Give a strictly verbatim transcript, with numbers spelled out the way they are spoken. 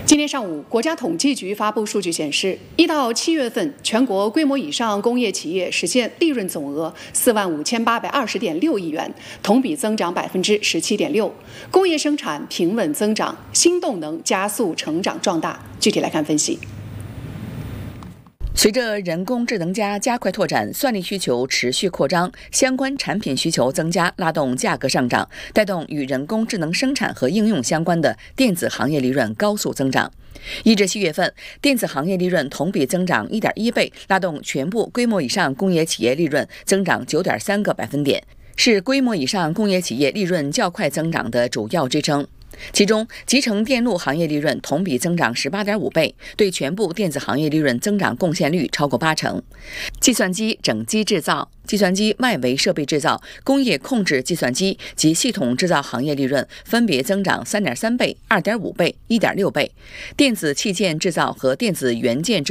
今天上午，国家统计局发布数据显示，一到七月份，全国规模以上工业企业实现利润总额四万五千八百二十点六亿元，同比增长百分之十七点六，工业生产平稳增长，新动能加速成长壮大。具体来看分析。 随着人工智能加加快拓展，算力需求持续扩张，相关产品需求增加，拉动价格上涨，带动与人工智能生产和应用相关的电子行业利润高速增长。一至七月份，电子行业利润同比增长 一点一倍，拉动全部规模以上工业企业利润增长 九点三个百分点，是规模以上工业企业利润较快增长的主要支撑。其中，集成电路行业利润同比增长 十八点五倍，对全部电子行业利润增长贡献率超过八成。计算机整机制造、计算机外围设备制造、工业控制计算机及系统制造行业利润分别增长 三点三倍、二点五倍、一点六倍。电子器件制造和电子元件制